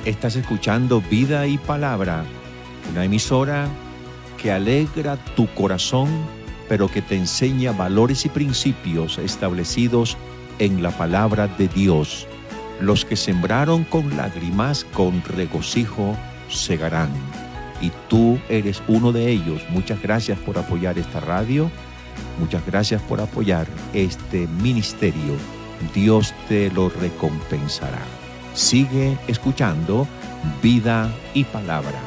Estás escuchando Vida y Palabra, una emisora que alegra tu corazón, pero que te enseña valores y principios establecidos en la palabra de Dios. Los que sembraron con lágrimas, con regocijo segarán. Y tú eres uno de ellos. Muchas gracias por apoyar esta radio. Muchas gracias por apoyar este ministerio. Dios te lo recompensará. Sigue escuchando Vida y Palabra.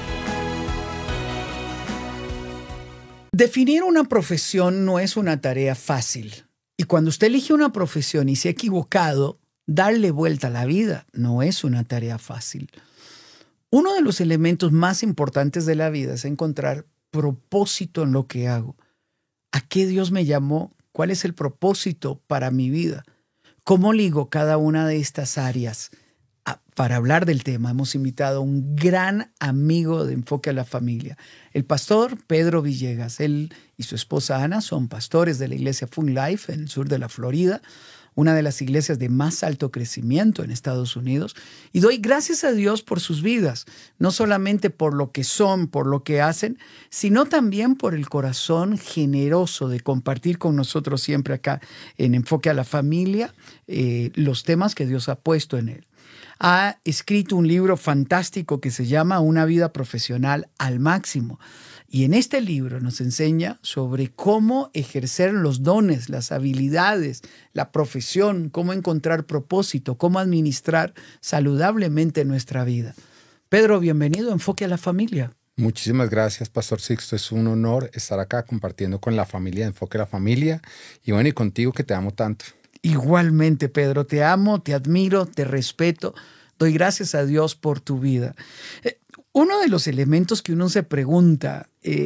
Definir una profesión no es una tarea fácil. Y cuando usted elige una profesión y se ha equivocado, darle vuelta a la vida no es una tarea fácil. Uno de los elementos más importantes de la vida es encontrar propósito en lo que hago. ¿A qué Dios me llamó? ¿Cuál es el propósito para mi vida? ¿Cómo ligo cada una de estas áreas? Para hablar del tema hemos invitado a un gran amigo de Enfoque a la Familia, el pastor Pedro Villegas. Él y su esposa Ana son pastores de la iglesia Fun Life en el sur de la Florida, una de las iglesias de más alto crecimiento en Estados Unidos. Y doy gracias a Dios por sus vidas, no solamente por lo que son, por lo que hacen, sino también por el corazón generoso de compartir con nosotros siempre acá en Enfoque a la Familia los temas que Dios ha puesto en él. Ha escrito un libro fantástico que se llama Una vida profesional al máximo. Y en este libro nos enseña sobre cómo ejercer los dones, las habilidades, la profesión, cómo encontrar propósito, cómo administrar saludablemente nuestra vida. Pedro, bienvenido a Enfoque a la Familia. Muchísimas gracias, Pastor Sixto. Es un honor estar acá compartiendo con la familia, Enfoque a la Familia. Y bueno, y contigo que te amo tanto. Igualmente, Pedro, te amo, te admiro, te respeto. Doy gracias a Dios por tu vida. Uno de los elementos que uno se pregunta,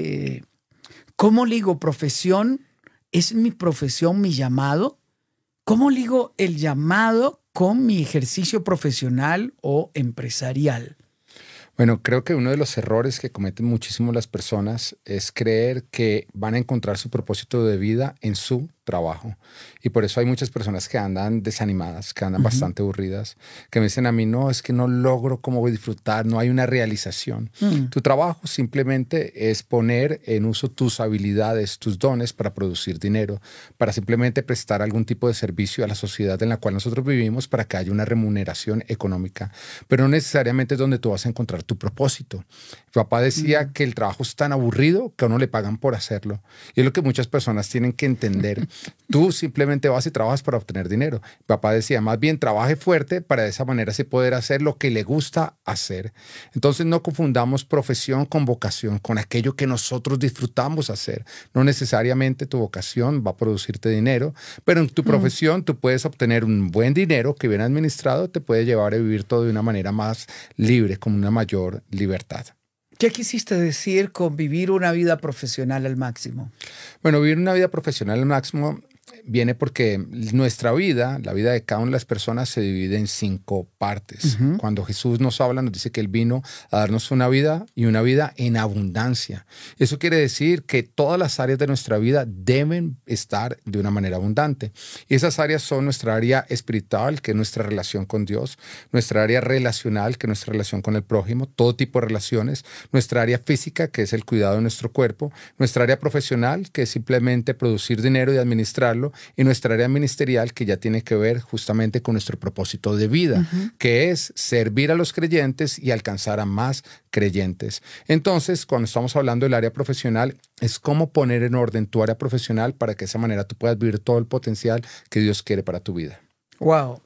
¿cómo ligo profesión? ¿Es mi profesión mi llamado? ¿Cómo ligo el llamado con mi ejercicio profesional o empresarial? Bueno, creo que uno de los errores que cometen muchísimo las personas es creer que van a encontrar su propósito de vida en su trabajo. Y por eso hay muchas personas que andan desanimadas, que andan bastante aburridas, que me dicen a mí, no, es que no logro cómo disfrutar, no hay una realización. Tu trabajo simplemente es poner en uso tus habilidades, tus dones para producir dinero, para simplemente prestar algún tipo de servicio a la sociedad en la cual nosotros vivimos para que haya una remuneración económica. Pero no necesariamente es donde tú vas a encontrar tu propósito. Mi papá decía que el trabajo es tan aburrido que a uno le pagan por hacerlo. Y es lo que muchas personas tienen que entender. Tú simplemente vas y trabajas para obtener dinero. Mi papá decía, más bien trabaje fuerte para de esa manera así poder hacer lo que le gusta hacer. Entonces no confundamos profesión con vocación, con aquello que nosotros disfrutamos hacer. No necesariamente tu vocación va a producirte dinero, pero en tu profesión tú puedes obtener un buen dinero que bien administrado te puede llevar a vivir todo de una manera más libre, con una mayor libertad. ¿Qué quisiste decir con vivir una vida profesional al máximo? Bueno, vivir una vida profesional al máximo viene porque nuestra vida, la vida de cada una de las personas se divide en 5 partes. Cuando Jesús nos habla, nos dice que Él vino a darnos una vida y una vida en abundancia. Eso quiere decir que todas las áreas de nuestra vida deben estar de una manera abundante. Y esas áreas son nuestra área espiritual, que es nuestra relación con Dios, nuestra área relacional, que es nuestra relación con el prójimo, todo tipo de relaciones, nuestra área física, que es el cuidado de nuestro cuerpo, nuestra área profesional, que es simplemente producir dinero y administrarlo, y nuestra área ministerial, que ya tiene que ver justamente con nuestro propósito de vida, que es servir a los creyentes y alcanzar a más creyentes. Entonces, cuando estamos hablando del área profesional, es cómo poner en orden tu área profesional para que de esa manera tú puedas vivir todo el potencial que Dios quiere para tu vida. Wow.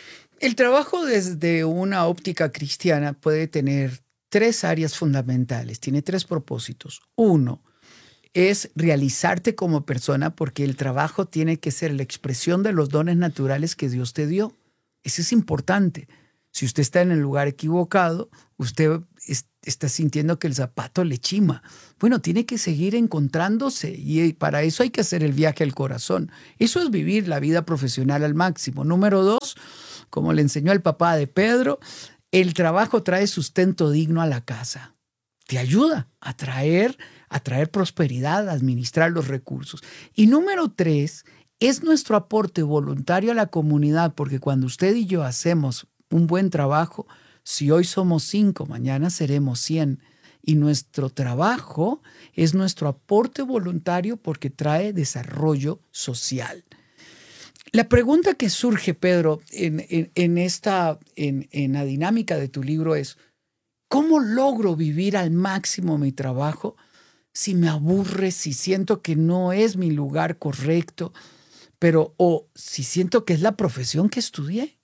El trabajo desde una óptica cristiana puede tener 3 áreas fundamentales, tiene 3 propósitos. 1, es realizarte como persona, porque el trabajo tiene que ser la expresión de los dones naturales que Dios te dio. Eso es importante. Si usted está en el lugar equivocado, usted está sintiendo que el zapato le chima. Bueno, tiene que seguir encontrándose y para eso hay que hacer el viaje al corazón. Eso es vivir la vida profesional al máximo. Número 2, como le enseñó el papá de Pedro, el trabajo trae sustento digno a la casa. Te ayuda a traer prosperidad, a administrar los recursos. Y número 3, es nuestro aporte voluntario a la comunidad, porque cuando usted y yo hacemos un buen trabajo, Si hoy somos 5, mañana seremos 100. Y nuestro trabajo es nuestro aporte voluntario porque trae desarrollo social. La pregunta que surge, Pedro, en la dinámica de tu libro es, ¿cómo logro vivir al máximo mi trabajo si me aburre, si siento que no es mi lugar correcto, o si siento que es la profesión que estudié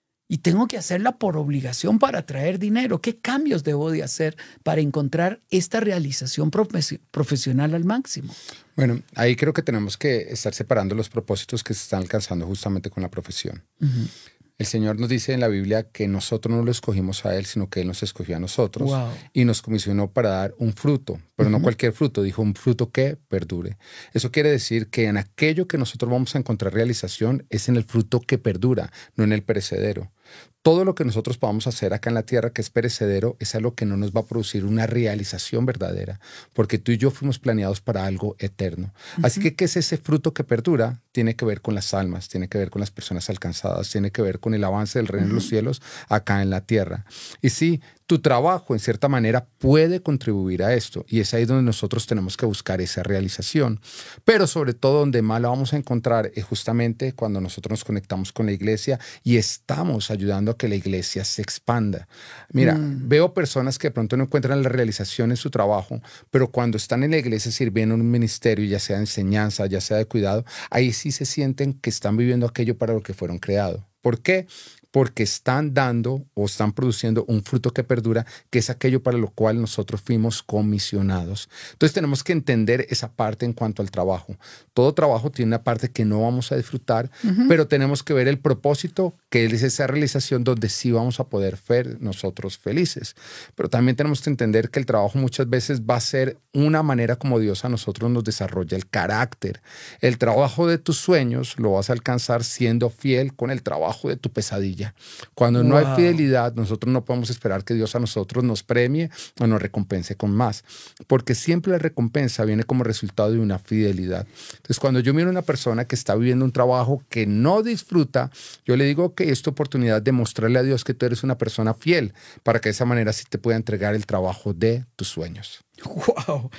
y tengo que hacerla por obligación para traer dinero? ¿Qué cambios debo de hacer para encontrar esta realización profesional al máximo? Bueno, ahí creo que tenemos que estar separando los propósitos que se están alcanzando justamente con la profesión. Uh-huh. El Señor nos dice en la Biblia que nosotros no lo escogimos a Él, sino que Él nos escogió a nosotros. Wow. Y nos comisionó para dar un fruto, pero no cualquier fruto, dijo un fruto que perdure. Eso quiere decir que en aquello que nosotros vamos a encontrar realización es en el fruto que perdura, no en el perecedero. Todo lo que nosotros podamos hacer acá en la tierra que es perecedero es algo que no nos va a producir una realización verdadera, porque tú y yo fuimos planeados para algo eterno. Uh-huh. Así que, ¿qué es ese fruto que perdura? Tiene que ver con las almas, tiene que ver con las personas alcanzadas, tiene que ver con el avance del reino de los cielos acá en la tierra. Y sí, tu trabajo, en cierta manera, puede contribuir a esto. Y es ahí donde nosotros tenemos que buscar esa realización. Pero sobre todo, donde más la vamos a encontrar es justamente cuando nosotros nos conectamos con la iglesia y estamos ayudando a que la iglesia se expanda. Mira, veo personas que de pronto no encuentran la realización en su trabajo, pero cuando están en la iglesia sirviendo en un ministerio, ya sea de enseñanza, ya sea de cuidado, ahí sí se sienten que están viviendo aquello para lo que fueron creados. ¿Por qué? Porque están dando o están produciendo un fruto que perdura, que es aquello para lo cual nosotros fuimos comisionados. Entonces tenemos que entender esa parte en cuanto al trabajo. Todo trabajo tiene una parte que no vamos a disfrutar, pero tenemos que ver el propósito, que es esa realización donde sí vamos a poder ser nosotros felices. Pero también tenemos que entender que el trabajo muchas veces va a ser una manera como Dios a nosotros nos desarrolla el carácter. El trabajo de tus sueños lo vas a alcanzar siendo fiel con el trabajo de tu pesadilla. Cuando no hay fidelidad, nosotros no podemos esperar que Dios a nosotros nos premie o nos recompense con más, porque siempre la recompensa viene como resultado de una fidelidad. Entonces, cuando yo miro a una persona que está viviendo un trabajo que no disfruta, yo le digo que es tu oportunidad de mostrarle a Dios que tú eres una persona fiel, para que de esa manera sí te pueda entregar el trabajo de tus sueños. ¡Wow!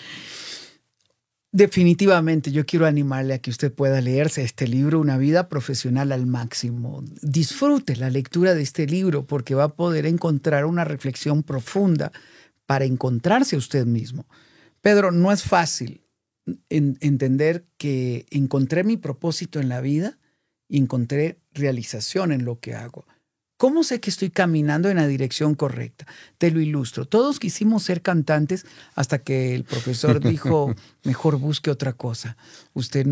Definitivamente, yo quiero animarle a que usted pueda leerse este libro, Una vida profesional al máximo. Disfrute la lectura de este libro porque va a poder encontrar una reflexión profunda para encontrarse a usted mismo. Pedro, no es fácil entender que encontré mi propósito en la vida y encontré realización en lo que hago. ¿Cómo sé que estoy caminando en la dirección correcta? Te lo ilustro. Todos quisimos ser cantantes hasta que el profesor dijo, mejor busque otra cosa. Usted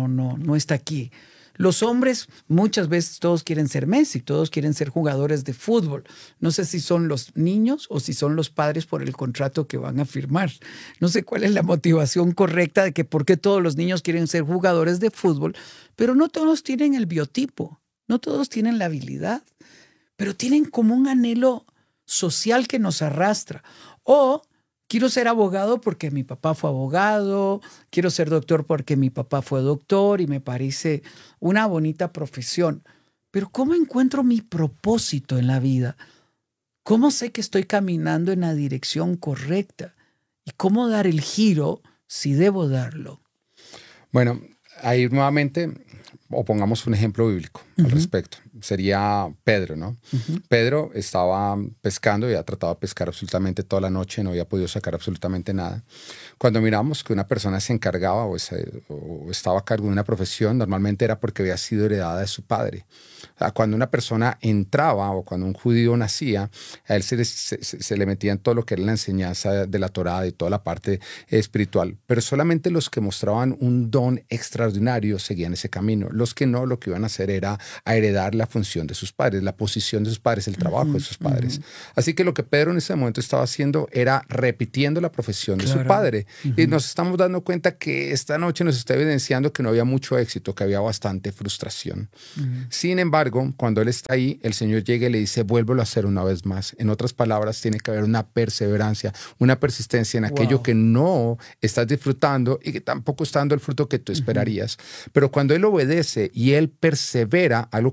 no está aquí. Los hombres, muchas veces todos quieren ser Messi, todos quieren ser jugadores de fútbol. No sé si son los niños o si son los padres por el contrato que van a firmar. No sé cuál es la motivación correcta de que por qué todos los niños quieren ser jugadores de fútbol, pero no todos tienen el biotipo, no todos tienen la habilidad, pero tienen como un anhelo social que nos arrastra. O quiero ser abogado porque mi papá fue abogado, quiero ser doctor porque mi papá fue doctor y me parece una bonita profesión. Pero ¿cómo encuentro mi propósito en la vida? ¿Cómo sé que estoy caminando en la dirección correcta? ¿Y cómo dar el giro si debo darlo? Bueno, ahí nuevamente, o pongamos un ejemplo bíblico al respecto. Sería Pedro, ¿no? Pedro estaba pescando y había tratado de pescar absolutamente toda la noche, no había podido sacar absolutamente nada. Cuando miramos que una persona se encargaba o estaba a cargo de una profesión, normalmente era porque había sido heredada de su padre. O sea, cuando una persona entraba o cuando un judío nacía, a él se le metía en todo lo que era la enseñanza de la Torá y toda la parte espiritual. Pero solamente los que mostraban un don extraordinario seguían ese camino. Los que no, lo que iban a hacer era a heredar la función de sus padres, la posición de sus padres, el trabajo de sus padres. Así que lo que Pedro en ese momento estaba haciendo era repitiendo la profesión de su padre. Y nos estamos dando cuenta que esta noche nos está evidenciando que no había mucho éxito, que había bastante frustración. Sin embargo, cuando él está ahí, el Señor llega y le dice, vuélvelo a hacer una vez más. En otras palabras, tiene que haber una perseverancia, una persistencia en aquello que no estás disfrutando y que tampoco está dando el fruto que tú esperarías. Pero cuando él obedece y él persevera, algo que no era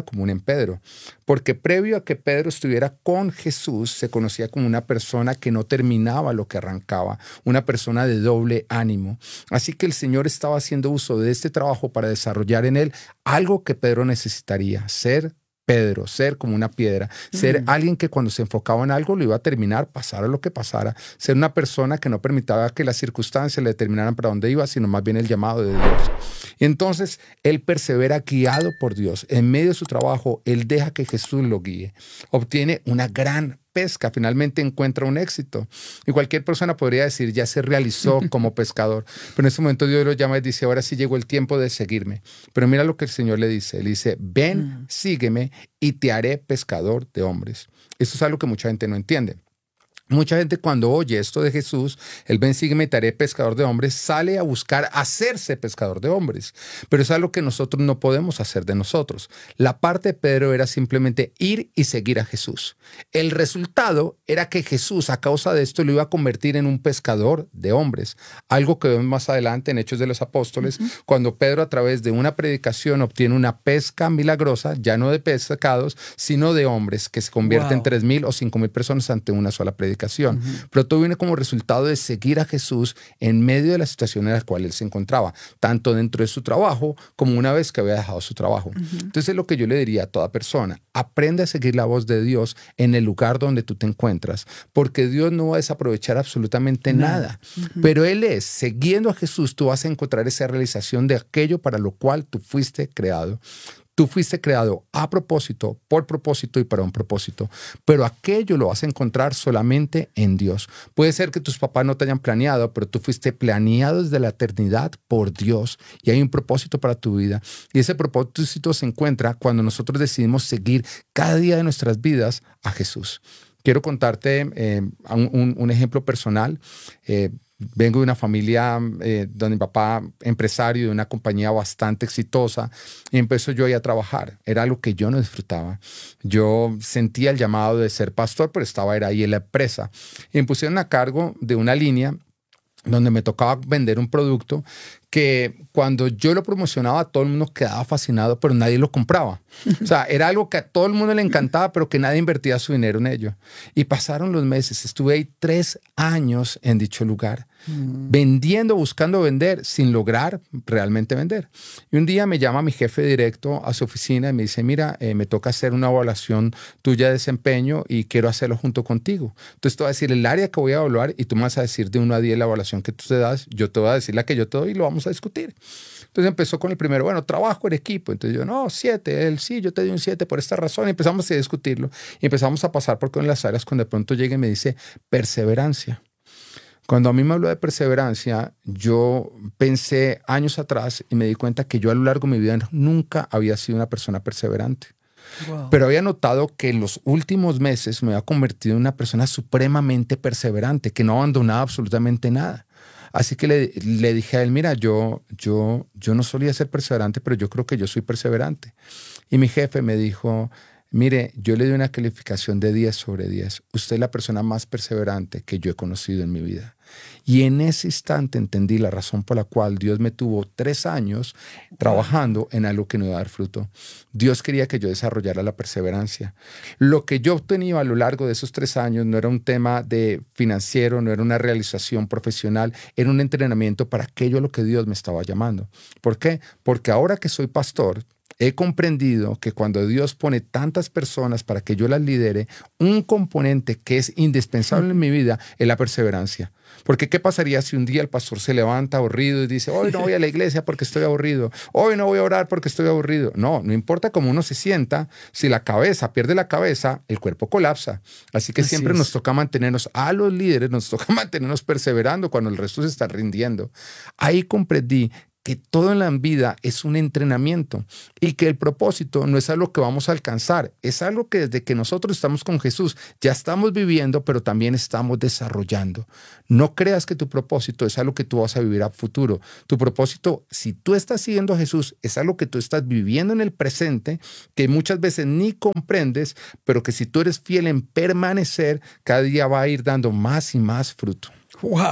común en Pedro, porque previo a que Pedro estuviera con Jesús, se conocía como una persona que no terminaba lo que arrancaba, una persona de doble ánimo. Así que el Señor estaba haciendo uso de este trabajo para desarrollar en él algo que Pedro necesitaría: ser Pedro, ser como una piedra, ser alguien que cuando se enfocaba en algo lo iba a terminar, pasara lo que pasara, ser una persona que no permitía que las circunstancias le determinaran para dónde iba, sino más bien el llamado de Dios. Y entonces él persevera guiado por Dios. En medio de su trabajo, él deja que Jesús lo guíe. Obtiene una gran pesca, finalmente encuentra un éxito. Y cualquier persona podría decir, ya se realizó como pescador. Pero en ese momento Dios lo llama y dice, ahora sí llegó el tiempo de seguirme. Pero mira lo que el Señor le dice. Le dice, ven, sígueme y te haré pescador de hombres. Esto es algo que mucha gente no entiende. Mucha gente cuando oye esto de Jesús, el ven, sígueme, te haré pescador de hombres, sale a buscar hacerse pescador de hombres. Pero es algo que nosotros no podemos hacer de nosotros. La parte de Pedro era simplemente ir y seguir a Jesús. El resultado era que Jesús, a causa de esto, lo iba a convertir en un pescador de hombres. Algo que vemos más adelante en Hechos de los Apóstoles, cuando Pedro a través de una predicación obtiene una pesca milagrosa, ya no de pescados, sino de hombres, que se convierten en 3,000 o 5,000 personas ante una sola predicación. Pero todo viene como resultado de seguir a Jesús en medio de la situación en la cual él se encontraba, tanto dentro de su trabajo como una vez que había dejado su trabajo. Entonces, lo que yo le diría a toda persona: aprende a seguir la voz de Dios en el lugar donde tú te encuentras, porque Dios no va a desaprovechar absolutamente nada. Pero Él es, siguiendo a Jesús, tú vas a encontrar esa realización de aquello para lo cual tú fuiste creado. Tú fuiste creado a propósito, por propósito y para un propósito. Pero aquello lo vas a encontrar solamente en Dios. Puede ser que tus papás no te hayan planeado, pero tú fuiste planeado desde la eternidad por Dios. Y hay un propósito para tu vida. Y ese propósito se encuentra cuando nosotros decidimos seguir cada día de nuestras vidas a Jesús. Quiero contarte un ejemplo personal. Vengo de una familia donde mi papá, empresario de una compañía bastante exitosa, y empecé yo ahí a trabajar. Era algo que yo no disfrutaba. Yo sentía el llamado de ser pastor, pero era ahí en la empresa. Y me pusieron a cargo de una línea donde me tocaba vender un producto que cuando yo lo promocionaba todo el mundo quedaba fascinado, pero nadie lo compraba. O sea, era algo que a todo el mundo le encantaba, pero que nadie invertía su dinero en ello. Y pasaron los meses, estuve ahí 3 años en dicho lugar, vendiendo, buscando vender, sin lograr realmente vender. Y un día me llama mi jefe directo a su oficina y me dice, mira, me toca hacer una evaluación tuya de desempeño y quiero hacerlo junto contigo. Entonces te voy a decir el área que voy a evaluar y tú me vas a decir de 1 a 10 la evaluación que tú te das. Yo te voy a decir la que yo te doy y lo vamos a discutir. Entonces empezó con el primero, bueno, trabajo en equipo. Entonces yo, no, 7. Él, sí, yo te doy un 7 por esta razón. Y empezamos a discutirlo. Y empezamos a pasar por con las áreas cuando de pronto llega y me dice perseverancia. Cuando a mí me habló de perseverancia, yo pensé años atrás y me di cuenta que yo a lo largo de mi vida nunca había sido una persona perseverante. Wow. Pero había notado que en los últimos meses me había convertido en una persona supremamente perseverante, que no abandonaba absolutamente nada. Así que le dije a él, mira, yo no solía ser perseverante, pero yo creo que yo soy perseverante. Y mi jefe me dijo, mire, yo le doy una calificación de 10 sobre 10. Usted es la persona más perseverante que yo he conocido en mi vida. Y en ese instante entendí la razón por la cual Dios me tuvo 3 años trabajando en algo que no iba a dar fruto. Dios quería que yo desarrollara la perseverancia. Lo que yo obtenía a lo largo de esos 3 años no era un tema de financiero, no era una realización profesional, era un entrenamiento para aquello a lo que Dios me estaba llamando. ¿Por qué? Porque ahora que soy pastor, he comprendido que cuando Dios pone tantas personas para que yo las lidere, un componente que es indispensable en mi vida es la perseverancia. Porque ¿qué pasaría si un día el pastor se levanta aburrido y dice, hoy no voy a la iglesia porque estoy aburrido, hoy no voy a orar porque estoy aburrido? No importa cómo uno se sienta, si la cabeza pierde la cabeza, el cuerpo colapsa. Así que siempre nos toca mantenernos, a los líderes nos toca mantenernos perseverando cuando el resto se está rindiendo. Ahí comprendí que todo en la vida es un entrenamiento y que el propósito no es algo que vamos a alcanzar, es algo que desde que nosotros estamos con Jesús ya estamos viviendo, pero también estamos desarrollando. No creas que tu propósito es algo que tú vas a vivir a futuro. Tu propósito, si tú estás siguiendo a Jesús, es algo que tú estás viviendo en el presente, que muchas veces ni comprendes, pero que si tú eres fiel en permanecer, cada día va a ir dando más y más fruto. ¡Wow!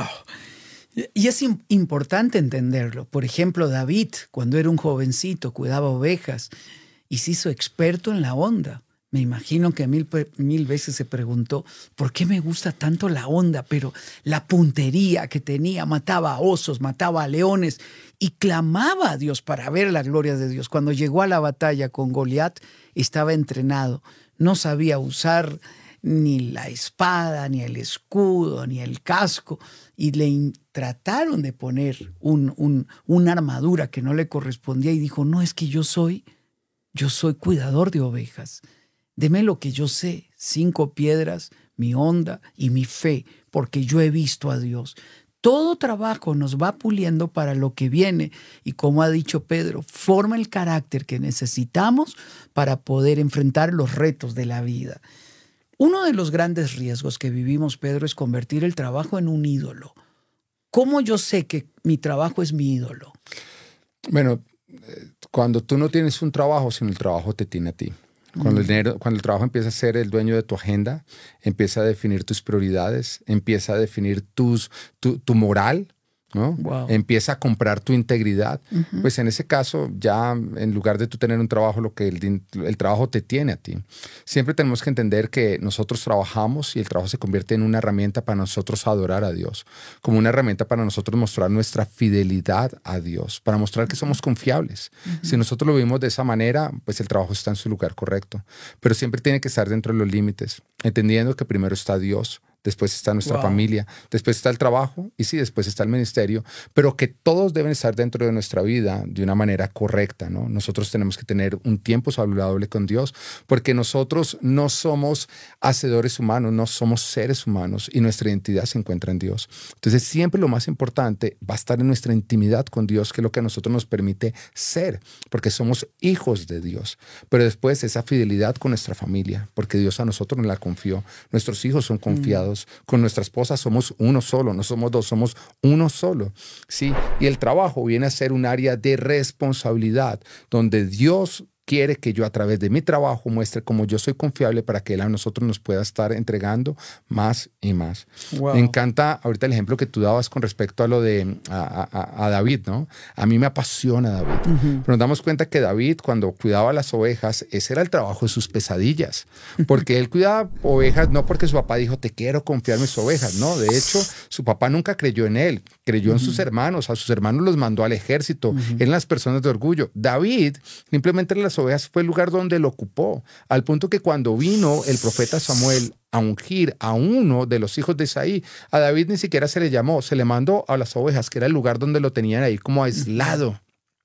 Y es importante entenderlo. Por ejemplo, David, cuando era un jovencito, cuidaba ovejas y se hizo experto en la onda. Me imagino que mil veces se preguntó, ¿por qué me gusta tanto la onda? Pero la puntería que tenía, mataba a osos, mataba a leones y clamaba a Dios para ver la gloria de Dios. Cuando llegó a la batalla con Goliat, estaba entrenado. No sabía usar ni la espada, ni el escudo, ni el casco. Y le trataron de poner una armadura que no le correspondía y dijo, no, es que yo soy cuidador de ovejas. Deme lo que yo sé, 5 piedras, mi onda y mi fe, porque yo he visto a Dios. Todo trabajo nos va puliendo para lo que viene y, como ha dicho Pedro, forma el carácter que necesitamos para poder enfrentar los retos de la vida. Uno de los grandes riesgos que vivimos, Pedro, es convertir el trabajo en un ídolo. ¿Cómo yo sé que mi trabajo es mi ídolo? Bueno, cuando tú no tienes un trabajo, sino el trabajo te tiene a ti. Cuando el trabajo empieza a ser el dueño de tu agenda, empieza a definir tus prioridades, empieza a definir tu moral, ¿no? Wow. Empieza a comprar tu integridad. Pues en ese caso, ya en lugar de tú tener un trabajo, lo que el trabajo te tiene a ti. Siempre tenemos que entender que nosotros trabajamos y el trabajo se convierte en una herramienta para nosotros adorar a Dios, como una herramienta para nosotros mostrar nuestra fidelidad a Dios, para mostrar que somos confiables. Si nosotros lo vivimos de esa manera, pues el trabajo está en su lugar correcto. Pero siempre tiene que estar dentro de los límites, entendiendo que primero está Dios, después está nuestra familia, después está el trabajo y sí, después está el ministerio, pero que todos deben estar dentro de nuestra vida de una manera correcta, ¿no? Nosotros tenemos que tener un tiempo saludable con Dios porque nosotros no somos hacedores humanos, no somos seres humanos y nuestra identidad se encuentra en Dios. Entonces siempre lo más importante va a estar en nuestra intimidad con Dios, que es lo que a nosotros nos permite ser, porque somos hijos de Dios. Pero después esa fidelidad con nuestra familia, porque Dios a nosotros nos la confió. Nuestros hijos son confiados. Con nuestra esposa somos uno solo, no somos dos, somos uno solo. ¿Sí? Y el trabajo viene a ser un área de responsabilidad donde Dios quiere que yo a través de mi trabajo muestre cómo yo soy confiable para que Él a nosotros nos pueda estar entregando más y más. Wow. Me encanta ahorita el ejemplo que tú dabas con respecto a lo de a David, ¿no? A mí me apasiona David. Pero nos damos cuenta que David, cuando cuidaba las ovejas, ese era el trabajo de sus pesadillas. Porque él cuidaba ovejas no porque su papá dijo, te quiero confiar mis ovejas. No, de hecho, su papá nunca creyó en él. Creyó en sus hermanos. A sus hermanos los mandó al ejército. Eran las personas de orgullo. David simplemente las ovejas fue el lugar donde lo ocupó, al punto que cuando vino el profeta Samuel a ungir a uno de los hijos de Isaí, a David ni siquiera se le llamó, se le mandó a las ovejas, que era el lugar donde lo tenían ahí como aislado.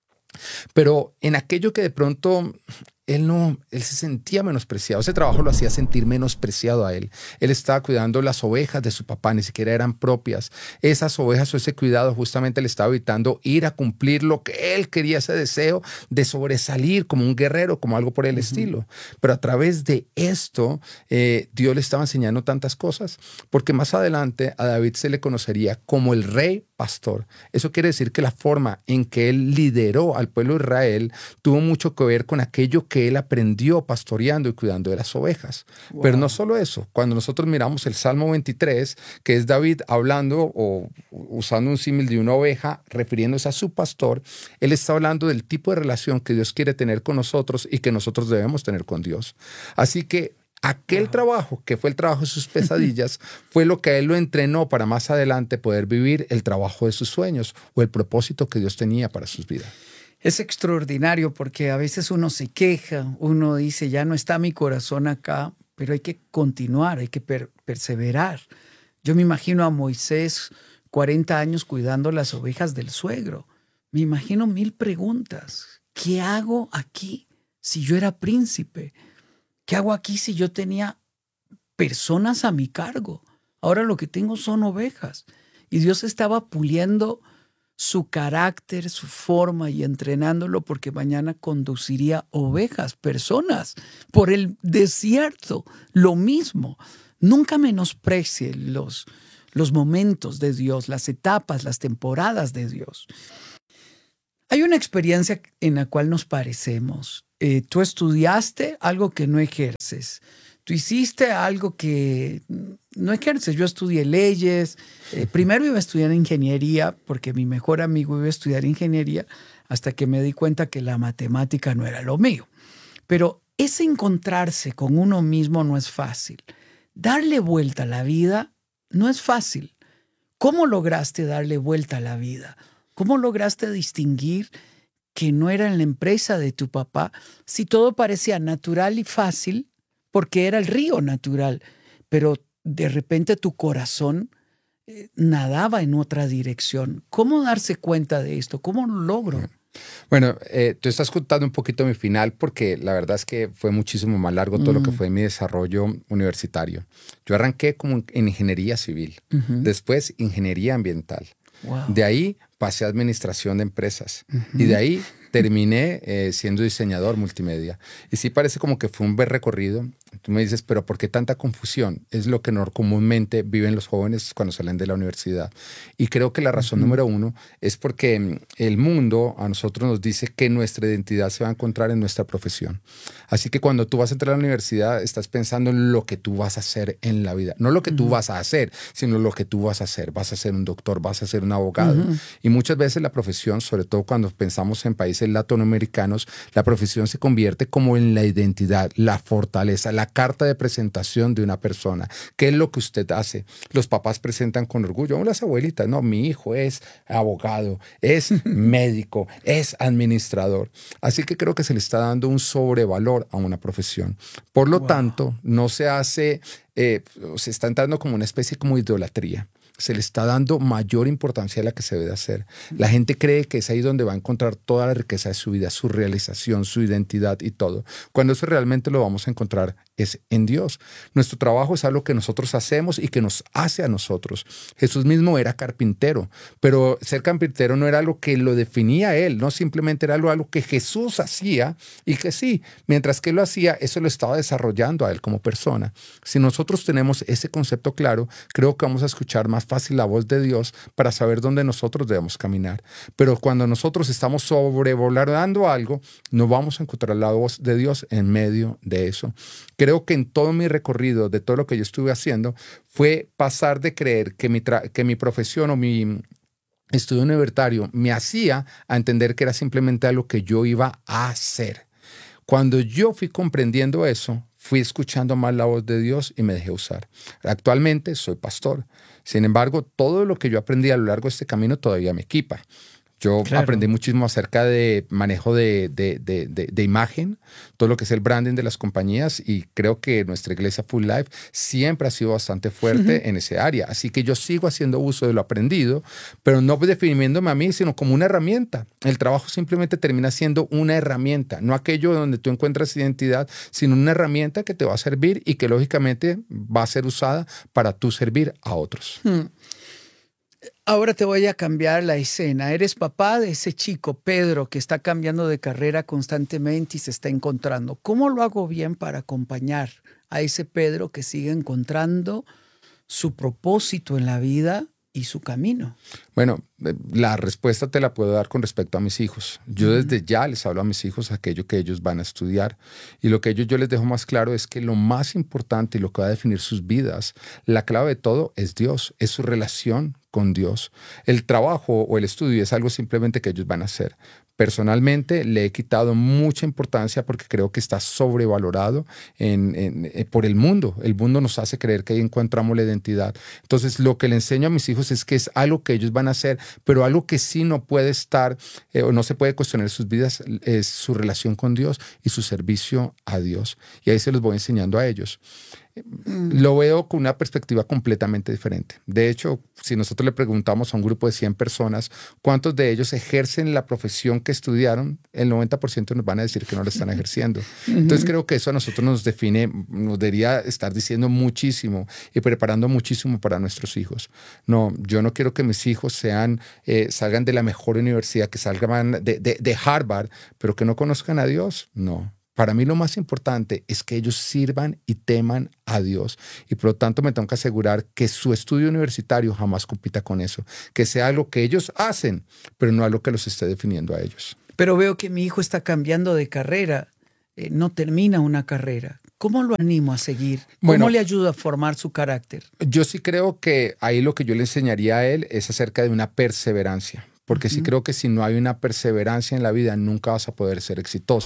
Pero en aquello que de pronto él se sentía menospreciado. Ese trabajo lo hacía sentir menospreciado a él. Él estaba cuidando las ovejas de su papá, ni siquiera eran propias. Esas ovejas o ese cuidado justamente le estaba evitando ir a cumplir lo que él quería, ese deseo de sobresalir como un guerrero, como algo por el estilo. Pero a través de esto, Dios le estaba enseñando tantas cosas, porque más adelante a David se le conocería como el rey pastor. Eso quiere decir que la forma en que él lideró al pueblo de Israel tuvo mucho que ver con aquello que él aprendió pastoreando y cuidando de las ovejas. Wow. Pero no solo eso. Cuando nosotros miramos el Salmo 23, que es David hablando o usando un símil de una oveja, refiriéndose a su pastor, él está hablando del tipo de relación que Dios quiere tener con nosotros y que nosotros debemos tener con Dios. Así que aquel trabajo, que fue el trabajo de sus pesadillas, fue lo que a él lo entrenó para más adelante poder vivir el trabajo de sus sueños o el propósito que Dios tenía para sus vidas. Es extraordinario porque a veces uno se queja, uno dice, ya no está mi corazón acá, pero hay que continuar, hay que perseverar. Yo me imagino a Moisés 40 años cuidando las ovejas del suegro. Me imagino 1000 preguntas. ¿Qué hago aquí si yo era príncipe? ¿Qué hago aquí si yo tenía personas a mi cargo? Ahora lo que tengo son ovejas. Y Dios estaba puliendo su carácter, su forma y entrenándolo porque mañana conduciría ovejas, personas, por el desierto. Lo mismo. Nunca menosprecie los momentos de Dios, las etapas, las temporadas de Dios. Hay una experiencia en la cual nos parecemos. Tú estudiaste algo que no ejerces. Tú hiciste algo que no ejerces. Yo estudié leyes. Primero iba a estudiar ingeniería porque mi mejor amigo iba a estudiar ingeniería hasta que me di cuenta que la matemática no era lo mío. Pero ese encontrarse con uno mismo no es fácil. Darle vuelta a la vida no es fácil. ¿Cómo lograste darle vuelta a la vida? ¿Cómo lograste distinguir que no era en la empresa de tu papá si todo parecía natural y fácil porque era el río natural, pero de repente tu corazón nadaba en otra dirección? ¿Cómo darse cuenta de esto? ¿Cómo lo logro? Bueno, tú estás contando un poquito mi final porque la verdad es que fue muchísimo más largo todo lo que fue mi desarrollo universitario. Yo arranqué como en ingeniería civil, después ingeniería ambiental. Wow. De ahí pasé a administración de empresas y de ahí terminé siendo diseñador multimedia. Y sí parece como que fue un buen recorrido. Tú me dices, pero ¿por qué tanta confusión? Es lo que comúnmente viven los jóvenes cuando salen de la universidad. Y creo que la razón número uno es porque el mundo a nosotros nos dice que nuestra identidad se va a encontrar en nuestra profesión. Así que cuando tú vas a entrar a la universidad, estás pensando en lo que tú vas a hacer en la vida. No lo que tú vas a hacer, sino lo que tú vas a hacer. Vas a ser un doctor, vas a ser un abogado. Y muchas veces la profesión, sobre todo cuando pensamos en países latinoamericanos, la profesión se convierte como en la identidad, la fortaleza, la carta de presentación de una persona. ¿Qué es lo que usted hace? Los papás presentan con orgullo, o las abuelitas, no, mi hijo es abogado, es médico, es administrador. Así que creo que se le está dando un sobrevalor a una profesión. Por lo tanto, no se hace, se está entrando como una especie como idolatría. Se le está dando mayor importancia a la que se debe hacer. La gente cree que es ahí donde va a encontrar toda la riqueza de su vida, su realización, su identidad y todo. Cuando eso realmente lo vamos a encontrar es en Dios. Nuestro trabajo es algo que nosotros hacemos y que nos hace a nosotros. Jesús mismo era carpintero, pero ser carpintero no era algo que lo definía él, no simplemente era algo que Jesús hacía y que sí, mientras que él lo hacía, eso lo estaba desarrollando a él como persona. Si nosotros tenemos ese concepto claro, creo que vamos a escuchar más fácil la voz de Dios para saber dónde nosotros debemos caminar. Pero cuando nosotros estamos sobrevolando algo, no vamos a encontrar la voz de Dios en medio de eso. Creo que en todo mi recorrido, de todo lo que yo estuve haciendo, fue pasar de creer que mi profesión o mi estudio universitario me hacía a entender que era simplemente algo que yo iba a hacer. Cuando yo fui comprendiendo eso, fui escuchando más la voz de Dios y me dejé usar. Actualmente soy pastor. Sin embargo, todo lo que yo aprendí a lo largo de este camino todavía me equipa. Yo aprendí muchísimo acerca de manejo de imagen, todo lo que es el branding de las compañías, y creo que nuestra iglesia Full Life siempre ha sido bastante fuerte en ese área. Así que yo sigo haciendo uso de lo aprendido, pero no definiéndome a mí, sino como una herramienta. El trabajo simplemente termina siendo una herramienta, no aquello donde tú encuentras identidad, sino una herramienta que te va a servir y que lógicamente va a ser usada para tú servir a otros. Ahora te voy a cambiar la escena. Eres papá de ese chico, Pedro, que está cambiando de carrera constantemente y se está encontrando. ¿Cómo lo hago bien para acompañar a ese Pedro que sigue encontrando su propósito en la vida y su camino? Bueno, la respuesta te la puedo dar con respecto a mis hijos. Yo desde ya les hablo a mis hijos aquello que ellos van a estudiar, y lo que yo les dejo más claro es que lo más importante y lo que va a definir sus vidas, la clave de todo es Dios, es su relación con Dios. El trabajo o el estudio es algo simplemente que ellos van a hacer. Personalmente le he quitado mucha importancia porque creo que está sobrevalorado por el mundo. El mundo nos hace creer que ahí encontramos la identidad. Entonces, lo que le enseño a mis hijos es que es algo que ellos van a hacer, pero algo que sí no puede estar o no se puede cuestionar en sus vidas es su relación con Dios y su servicio a Dios. Y ahí se los voy enseñando a ellos. Lo veo con una perspectiva completamente diferente. De hecho, si nosotros le preguntamos a un grupo de 100 personas cuántos de ellos ejercen la profesión que estudiaron, el 90% nos van a decir que no la están ejerciendo. Entonces creo que eso a nosotros nos define, nos debería estar diciendo muchísimo y preparando muchísimo para nuestros hijos. No, yo no quiero que mis hijos salgan de la mejor universidad, que salgan de Harvard, pero que no conozcan a Dios. No. Para mí lo más importante es que ellos sirvan y teman a Dios, y por lo tanto me tengo que asegurar que su estudio universitario jamás compita con eso, que sea algo que ellos hacen, pero no algo que los esté definiendo a ellos. Pero veo que mi hijo está cambiando de carrera, no termina una carrera. ¿Cómo lo animo a seguir? ¿Cómo le ayudo a formar su carácter? Yo sí creo que ahí lo que yo le enseñaría a él es acerca de una perseverancia, porque sí creo que si no hay una perseverancia en la vida nunca vas a poder ser exitoso.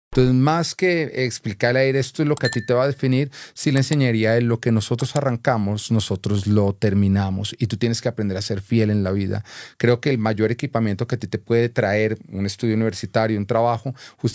Entonces, más que explicarle a él esto es lo que a ti te va a definir, sí le enseñaría a él lo que nosotros arrancamos, nosotros lo terminamos y tú tienes que aprender a ser fiel en la vida. Creo que el mayor equipamiento que a ti te puede traer un estudio universitario, un trabajo, justamente